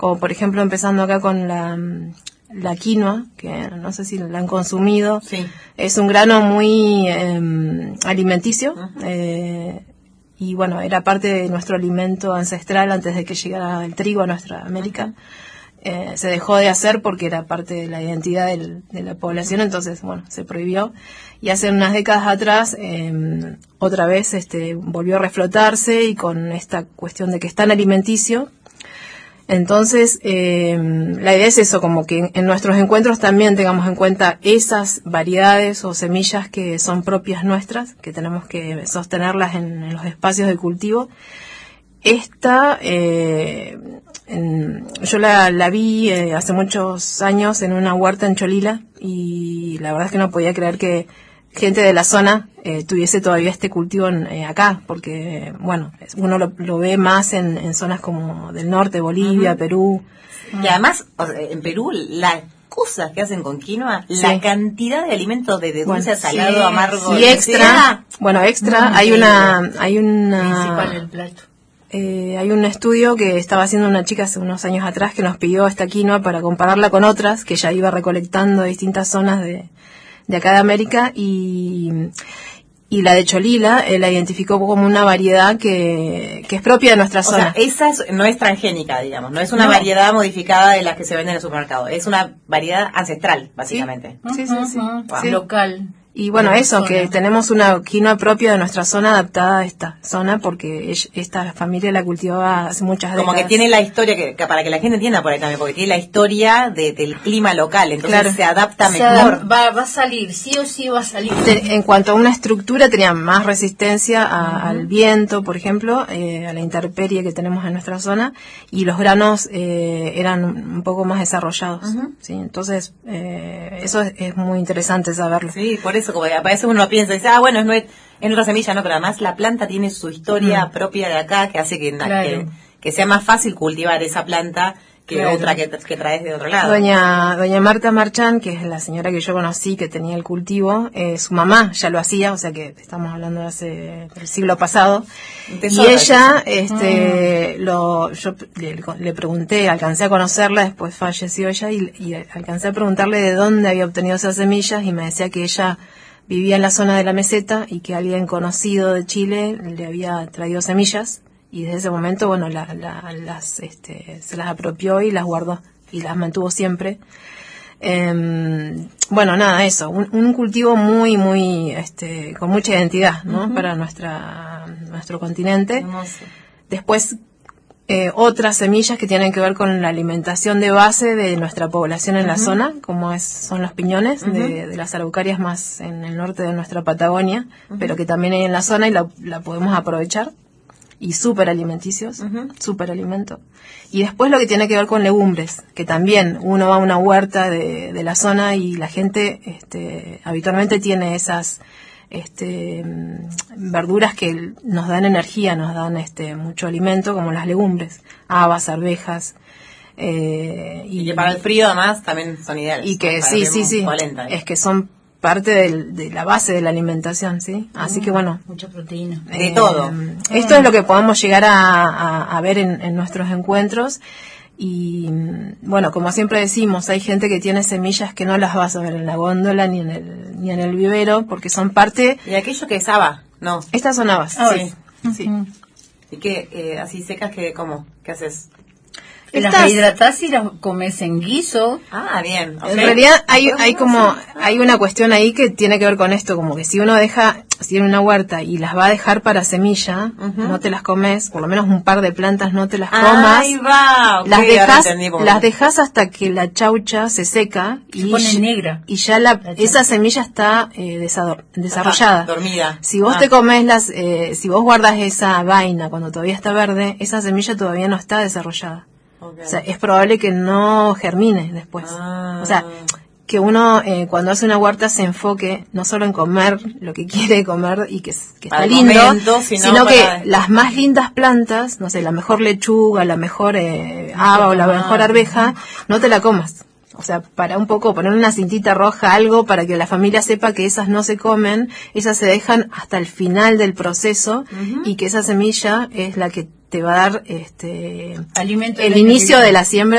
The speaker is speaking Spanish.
como por ejemplo empezando acá con la quinoa, que no sé si la han consumido. Sí. Es un grano muy alimenticio, y bueno, era parte de nuestro alimento ancestral antes de que llegara el trigo a nuestra América. Se dejó de hacer porque era parte de la identidad de la población, entonces bueno, se prohibió, y hace unas décadas atrás otra vez volvió a reflotarse, y con esta cuestión de que es tan alimenticio. Entonces la idea es eso, como que en nuestros encuentros también tengamos en cuenta esas variedades o semillas que son propias nuestras, que tenemos que sostenerlas en los espacios de cultivo. Esta yo la vi hace muchos años en una huerta en Cholila, y la verdad es que no podía creer que gente de la zona tuviese todavía este cultivo acá, porque bueno, uno lo ve más en zonas como del norte, Bolivia, Perú. Y además, o sea, en Perú, las cosas que hacen con quinoa, la cantidad de alimentos de dulce, salado, amargo, y extra, hay una principal el plato. Hay un estudio que estaba haciendo una chica hace unos años atrás que nos pidió esta quinoa para compararla con otras que ella iba recolectando de distintas zonas de acá de América, y la de Cholila la identificó como una variedad que es propia de nuestra zona. O sea, esa no es transgénica, digamos, no es una variedad modificada de las que se venden en el supermercado, es una variedad ancestral, básicamente. Sí. Wow. Sí. Local. Y bueno, eso, que tenemos una quinoa propia de nuestra zona, adaptada a esta zona, porque esta familia la cultivaba hace muchas décadas. Como que tiene la historia, que para que la gente entienda por ahí también, porque tiene la historia del clima local, entonces se adapta mejor. Va a salir, sí o sí va a salir. En cuanto a una estructura, tenía más resistencia al viento, por ejemplo, a la intemperie que tenemos en nuestra zona, y los granos eran un poco más desarrollados. ¿Sí? Entonces, eso es muy interesante saberlo. Sí, por eso, como a veces uno piensa, dice, bueno, es nuestra semilla, no, pero además la planta tiene su historia propia de acá, que hace que sea más fácil cultivar esa planta que otra que traes de otro lado. Doña Marta Marchán, que es la señora que yo conocí, que tenía el cultivo, su mamá ya lo hacía, o sea que estamos hablando del siglo pasado, y ella, yo le pregunté, alcancé a conocerla, después falleció ella, y alcancé a preguntarle de dónde había obtenido esas semillas, y me decía que ella vivía en la zona de la meseta, y que alguien conocido de Chile le había traído semillas, y desde ese momento, bueno, se las apropió y las guardó y las mantuvo siempre. Bueno, nada, eso, un cultivo muy, muy, con mucha identidad, ¿no? Para nuestro continente. Hermoso. Después, otras semillas que tienen que ver con la alimentación de base de nuestra población en la zona, como son los piñones de las araucarias más en el norte de nuestra Patagonia, pero que también hay en la zona y la podemos aprovechar. Y súper alimenticios, súper alimento. Y después lo que tiene que ver con legumbres, que también uno va a una huerta de la zona y la gente habitualmente tiene esas verduras que nos dan energía, nos dan mucho alimento, como las legumbres, habas, arvejas. Y que para el frío además también son ideales. Y que sí, polenta, es que son parte de la base de la alimentación, ¿sí? Así que bueno, mucha proteína. De todo. Esto es lo que podemos llegar a ver en nuestros encuentros. Y bueno, como siempre decimos, hay gente que tiene semillas que no las vas a ver en la góndola ni en el vivero, porque son parte. ¿Y aquello que es haba? No. Estas son habas. Sí. ¿Y qué? Así secas, ¿cómo? ¿Qué haces? Las hidratás y las comes en guiso. Ah, bien. Okay. En realidad hay una cuestión ahí que tiene que ver con esto, como que si uno tiene una huerta y las va a dejar para semilla, no te las comes, por lo menos un par de plantas no te las comas. Ahí va. Okay, las dejas hasta que la chaucha se seca se pone negra. Y ya esa semilla está desarrollada. Dormida. Si vos te comes si vos guardas esa vaina cuando todavía está verde, esa semilla todavía no está desarrollada. Okay. O sea, es probable que no germine después. O sea, que uno cuando hace una huerta se enfoque no solo en comer lo que quiere comer y que está lindo, sino que las más lindas plantas, no sé, la mejor lechuga, la mejor haba o la mejor arveja, no te la comas. O sea, para un poco poner una cintita roja, algo para que la familia sepa que esas no se comen, esas se dejan hasta el final del proceso y que esa semilla es la que te va a dar alimento el inicio de la siembra